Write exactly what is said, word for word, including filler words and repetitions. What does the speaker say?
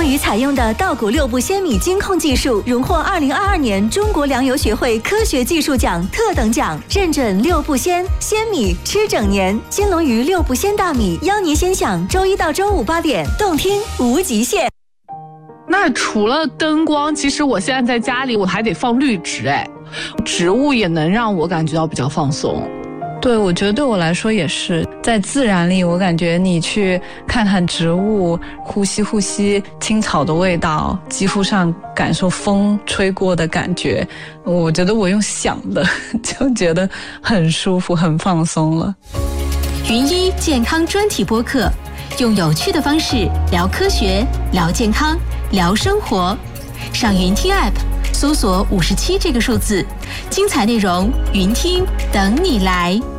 宇采用的稻谷六步鲜米精控技术，荣获二零二二年中国粮油学会科学技术奖特等奖，认准六步鲜，鲜米吃整年。金龙鱼六步鲜大米，邀您先享周一到周五八点，动听无极限。 那除了灯光，其实我现在在家里我还得放绿植，哎，植物也能让我感觉到比较放松。 对，我觉得对我来说也是，在自然里，我感觉你去看看植物，呼吸呼吸青草的味道，肌肤上感受风吹过的感觉，我觉得我用想的就觉得很舒服，很放松了。 云医健康专题播客，用有趣的方式聊科学，聊健康，聊生活。上云听 App 搜索五十七这个数字，精彩内容云听等你来。